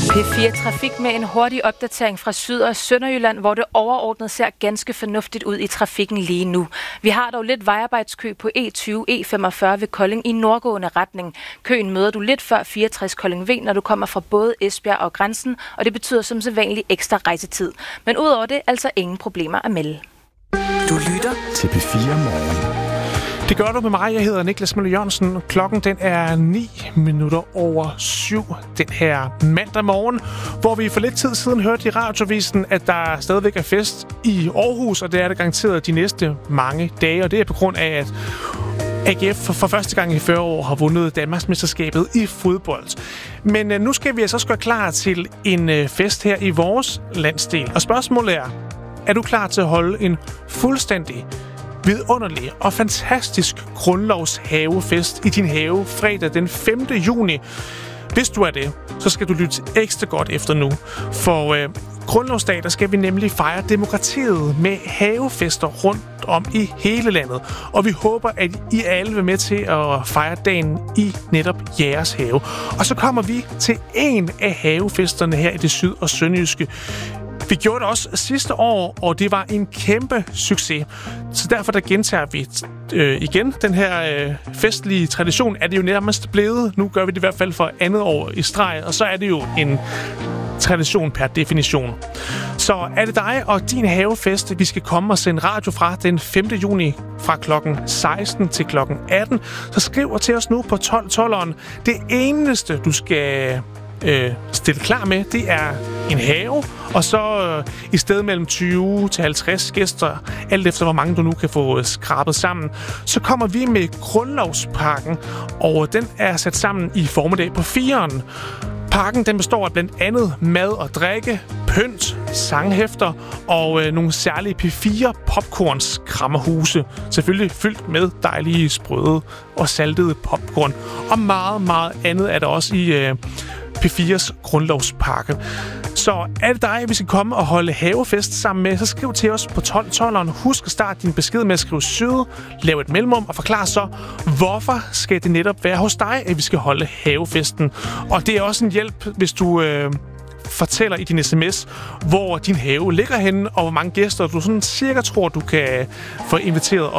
P4 Trafik med en hurtig opdatering fra Syd- og Sønderjylland, hvor det overordnet ser ganske fornuftigt ud i trafikken lige nu. Vi har dog lidt vejarbejdskø på E20, E45 ved Kolding i nordgående retning. Køen møder du lidt før 64 Kolding V, når du kommer fra både Esbjerg og grænsen, og det betyder som sædvanlig ekstra rejsetid. Men udover det, altså ingen problemer at melde. Du lytter til P4 Morgen. Det gør du med mig. Jeg hedder Niklas Møller Jørgensen. Klokken den er 7:09 den her mandag morgen, hvor vi for lidt tid siden hørte i radiovisen, at der stadigvæk er fest i Aarhus, og det er det garanteret de næste mange dage. Og det er på grund af, at AGF for første gang i 40 år har vundet Danmarksmesterskabet i fodbold. Men nu skal vi altså gøre klar til en fest her i vores landsdel. Og spørgsmålet er du klar til at holde en fuldstændig vidunderlig og fantastisk grundlovshavefest i din have fredag den 5. juni. Hvis du er det, så skal du lytte ekstra godt efter nu. For grundlovsdag, der skal vi nemlig fejre demokratiet med havefester rundt om i hele landet. Og vi håber, at I alle vil med til at fejre dagen i netop jeres have. Og så kommer vi til en af havefesterne her i det syd- og sønderjyske. Vi gjorde det også sidste år, og det var en kæmpe succes. Så derfor der gentager vi igen den her festlige tradition. Er det jo nærmest blevet. Nu gør vi det i hvert fald for andet år i streg, og så er det jo en tradition per definition. Så er det dig og din havefest, vi skal komme og sende radio fra den 5. juni fra klokken 16 til klokken 18, så skriv til os nu på 1212'eren. Det eneste, du skal stille klar med, det er en have, og så i stedet mellem 20 til 50 gæster, alt efter hvor mange du nu kan få skrabet sammen, så kommer vi med grundlovspakken, og den er sat sammen i formiddag på 4'eren. Pakken den består af blandt andet mad og drikke, pynt, sanghæfter og nogle særlige P4 popcornskrammerhuse. Selvfølgelig fyldt med dejlige sprøde og saltede popcorn. Og meget, meget andet er der også i P4's grundlovspakke. Så er det dig, vi skal komme og holde havefest sammen med, så skriv til os på 1212'eren. Husk at starte din besked med at skrive syd, lav et mellemrum og forklar så, hvorfor skal det netop være hos dig, at vi skal holde havefesten. Og det er også en hjælp, hvis du fortæller i din sms, hvor din have ligger henne, og hvor mange gæster du sådan cirka tror, du kan få inviteret